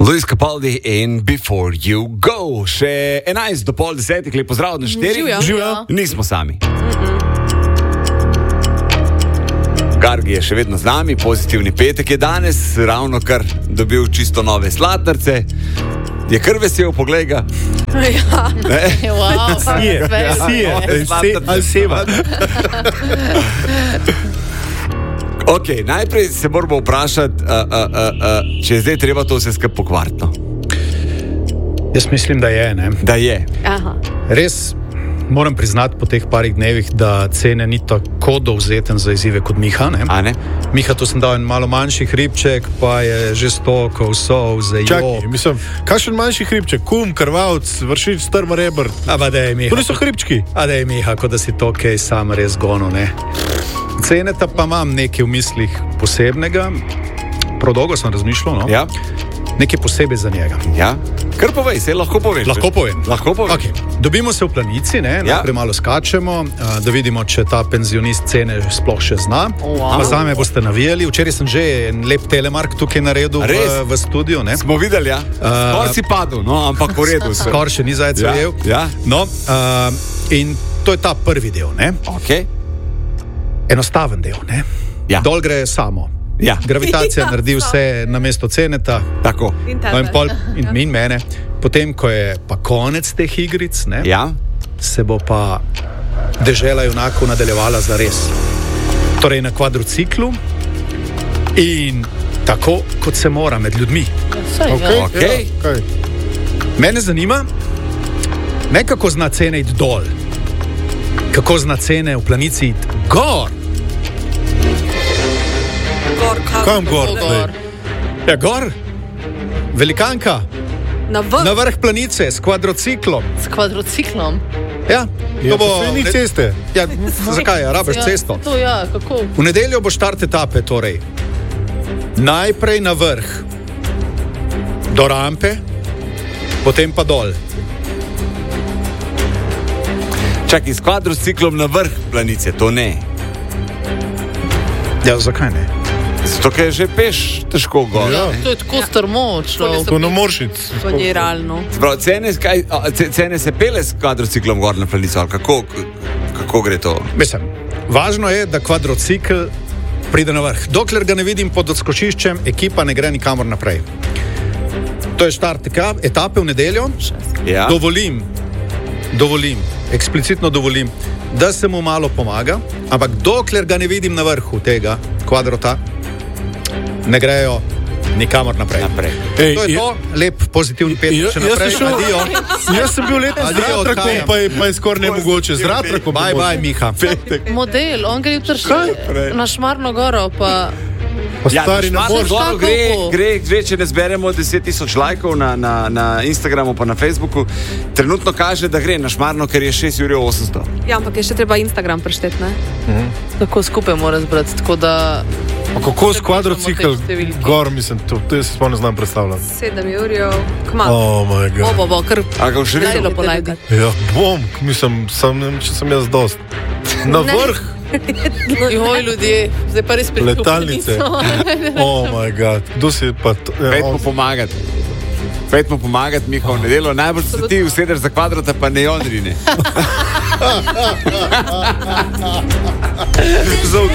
Luis Capaldi in Before You Go. Še 11 do pol 10, lep pozdrav na 4. Živijo. Nismo sami. Gargi je še vedno z nami, pozitivni petek je danes, ravno kar dobil čisto nove sladkarce. Je kar vesel, poglej ga. Ja, wow, ali seva. Ok, najprej se moramo vprašati, če je zdaj treba to vse skupaj pokvartno. Jaz mislim, da je, ne? Da je. Aha. Res moram priznati po teh parih dnevih, da Cene ni tako dovzeten za izzive kot Miha, ne? A ne? Miha, tu sem dal en malo manjši hribček, pa je že stokov, sov, zejo. Čakaj, mislim, kakšen manjši hribček, kum, krvavc, vršič, strma rebr. Aba dej, Miha. To niso hribčki. A dej, Miha, kot da si to kaj sam res gono, ne? Ceneta pa imam nekaj v mislih posebnega. Prav dolgo sem razmišljal, no? Ja? Nekaj posebej za njega. Ja? Kar povej, se lahko poveš. Lahko povem. Lahko povem. Okay. Dobimo se v Planici, ne? Ja. Najprej malo skačemo, da vidimo, če ta penzionist Cene sploh še zna. Wow. Pa zame boste navijali. Včeraj sem že en lep telemark tukaj naredil v studiu. Ne? Smo videli, ja? Skor si padel, no, ampak v redu. Skor še ni zajcev jel. Ja. No, in to je ta prvi del, ne? Ok. Enostaven del, ne? Ja. Dol gre samo. Ja. Gravitacija naredi vse na mesto Ceneta. Tako. In mene. Potem, ko je pa konec teh igric, ne, Ja? se bo pa dežela junakov nadaljevala za res. Torej na kvadrociklu in tako, kot se mora med ljudmi. Ok. Ja, okay. Mene zanima, ne kako zna Cene iti dol, kako zna Cene v Planici iti gor. Kam gor? Ja, gor, velikanka, Na na vrh Planice s kvadrociklom. S kvadrociklom. Ja, Ja, pa saj ni ceste. Ja, zakaj, rabiš Ja, cesto? To ja, kako? V nedeljo bo štart etape, torej najprej na vrh, do rampe, potem pa dol. Čakaj, s kvadrociklom na vrh Planice, to ne. Ja, zakaj ne? Zato, ker je že peš težko gor. Ja. To je tako strmo, človek. To ne moreš iti. To ni realno. Sprav, Cene se pele s kvadrociklom gor na Planico, ali kako gre to? Mislim, važno je, da kvadrocikl pride na vrh. Dokler ga ne vidim pod odskočiščem, ekipa ne gre nikamor naprej. To je štart etape v nedeljo. Ja? Dovolim, eksplicitno dovolim, da se mu malo pomaga, ampak dokler ga ne vidim na vrhu tega kvadrota, ne grejo nikamor naprej. Ej, To je to, lep pozitivni petek, še naprej. Adijo. Jaz sem bil letos z Adijo, ratrakom, odhajam. pa je skoraj nemogoče. Z ratrakom. Bye, bye, Miha. Model, on gre jutri še na Šmarno goro, pa Pa stari ne moreš. Goro Kako? gre, če ne zberemo 10,000 lajkov na Instagramu pa na Facebooku, trenutno kaže, da gre na Šmarno, ker je 6,800 €. Ja, ampak je še treba Instagram prešteti, ne? tako skupaj mora zbrati, tako da... Pa kako s kvadrocikl Te številke. gor, mislim, to jaz sploh ne znam predstavljati. 7 €, kmalu. Oh my god. Bo, kar A ga še zelo vedno? polajkati. Ja, bom, mislim, ne vem, če sem jaz dost. Na vrh Joj, ljudje, zdaj pa res pridemo. letalnice. Oh my god. Kdo si pa to? Pojdimo pomagati. Pojdimo pomagati, Miha, v nedeljo. Najbolj se ti usedeš za kvadrota, pa ne on rine.